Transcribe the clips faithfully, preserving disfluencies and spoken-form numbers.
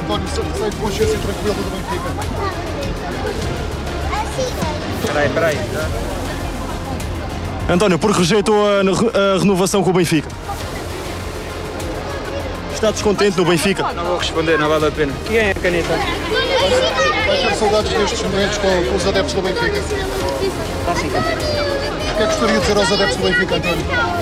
António, sai de consciência tranquila do Benfica. Peraí, peraí. António, por que rejeitou a, a renovação com o Benfica? Está descontente no Benfica? Não vou responder, não vale a pena. Quem é a caneta? Vai ter saudades destes momentos com, com os adeptos do Benfica. Está assim, caneta. O que é que gostaria de dizer aos adeptos do Benfica, António?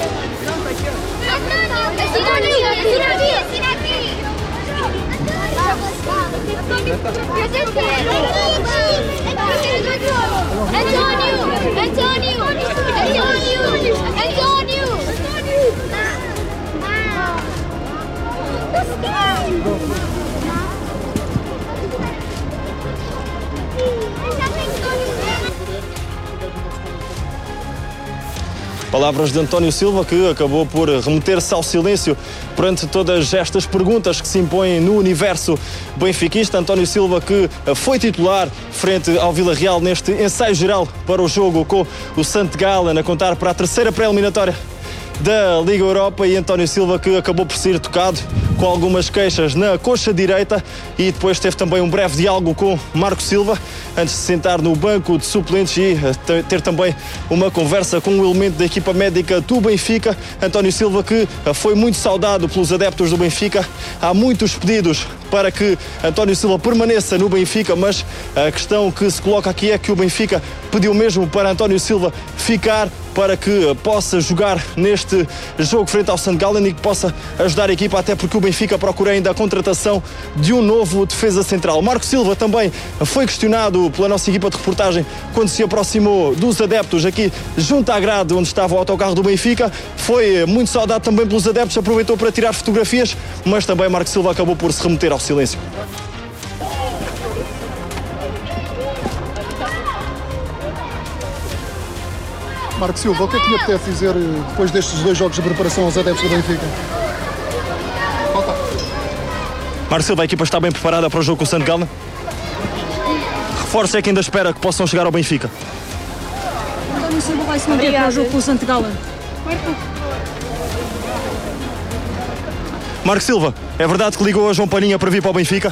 Palavras de António Silva, que acabou por remeter-se ao silêncio perante todas estas perguntas que se impõem no universo benfiquista. António Silva, que foi titular frente ao Vila Real neste ensaio geral para o jogo com o St. Gallen, a contar para a terceira pré-eliminatória da Liga Europa, e António Silva, que acabou por ser tocado com algumas queixas na coxa direita, e depois teve também um breve diálogo com Marco Silva antes de sentar no banco de suplentes e ter também uma conversa com um elemento da equipa médica do Benfica. António Silva, que foi muito saudado pelos adeptos do Benfica. Há muitos pedidos para que António Silva permaneça no Benfica, mas a questão que se coloca aqui é que o Benfica pediu mesmo para António Silva ficar, para que possa jogar neste jogo frente ao Saint Gallen e que possa ajudar a equipa, até porque o Benfica procura ainda a contratação de um novo defesa central. Marco Silva também foi questionado pela nossa equipa de reportagem quando se aproximou dos adeptos aqui junto à grade onde estava o autocarro do Benfica. Foi muito saudado também pelos adeptos, aproveitou para tirar fotografias, mas também Marco Silva acabou por se remeter ao silêncio. Marco Silva, o que é que lhe apetece dizer depois destes dois jogos de preparação aos adeptos do Benfica? Opa. Marco Silva, a equipa está bem preparada para o jogo com o Saint Gallen? Reforço é que ainda espera que possam chegar ao Benfica. António Silva vai se manter para o jogo com o Saint Gallen. Marco Silva, é verdade que ligou a João Palhinha para vir para o Benfica?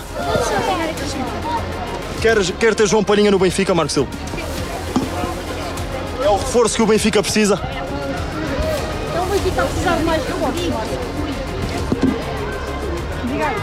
Quer, quer ter João Palhinha no Benfica, Marco Silva? É o reforço que o Benfica precisa? É o Benfica a precisar de mais reforços. Obrigado.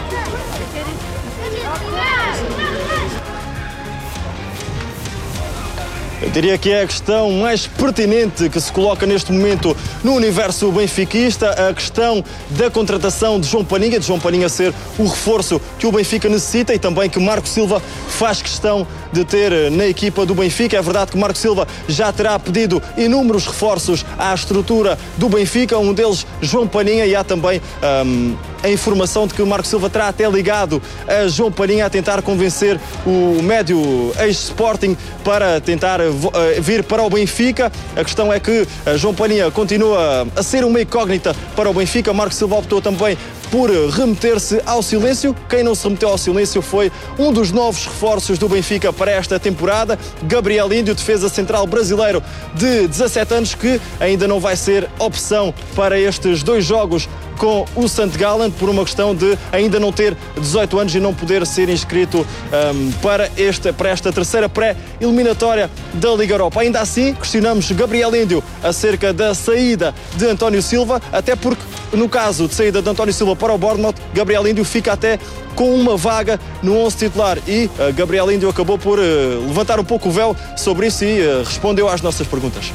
Eu diria que é a questão mais pertinente que se coloca neste momento no universo benfiquista, a questão da contratação de João Palhinha, de João Palhinha ser o reforço que o Benfica necessita e também que Marco Silva faz questão de ter na equipa do Benfica. É verdade que Marco Silva já terá pedido inúmeros reforços à estrutura do Benfica, um deles João Palhinha, e há também um, a informação de que o Marco Silva terá até ligado a João Palhinha a tentar convencer o médio ex-Sporting para tentar vir para o Benfica. A questão é que João Palhinha continua a ser uma incógnita para o Benfica. Marco Silva optou também por remeter-se ao silêncio. Quem não se remeteu ao silêncio foi um dos novos reforços do Benfica para esta temporada, Gabriel Índio, defesa central brasileiro de dezassete anos, que ainda não vai ser opção para estes dois jogos com o Saint Gallen, por uma questão de ainda não ter dezoito anos e não poder ser inscrito um, para, esta, para esta terceira pré-eliminatória da Liga Europa. Ainda assim, questionamos Gabriel Índio acerca da saída de António Silva, até porque, no caso de saída de António Silva para o Bournemouth, Gabriel Índio fica até com uma vaga no onze titular, e uh, Gabriel Índio acabou por uh, levantar um pouco o véu sobre isso e uh, respondeu às nossas perguntas.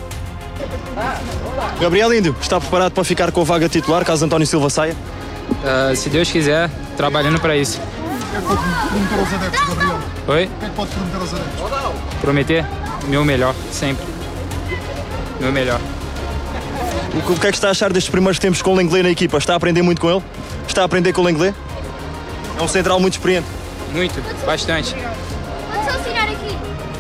Gabriel Índio, está preparado para ficar com a vaga titular caso António Silva saia? Uh, se Deus quiser, trabalhando para isso. O que é que pode prometer aos adeptos, Gabriel? Oi? O que é que pode prometer aos adeptos? Prometer? Meu melhor, sempre. Meu melhor. O que é que está a achar destes primeiros tempos com o Lenglet na equipa? Está a aprender muito com ele? Está a aprender com o Lenglet? É um central muito experiente. Muito, bastante. Vamos só assinar aqui.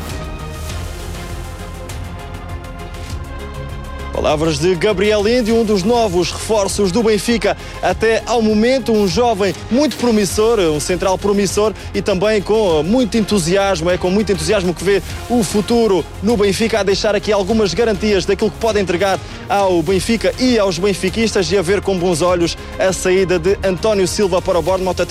Palavras de Gabriel Índio, um dos novos reforços do Benfica até ao momento, um jovem muito promissor, um central promissor e também com muito entusiasmo, é com muito entusiasmo que vê o futuro no Benfica, a deixar aqui algumas garantias daquilo que pode entregar ao Benfica e aos benfiquistas, e a ver com bons olhos a saída de António Silva para o Bournemouth.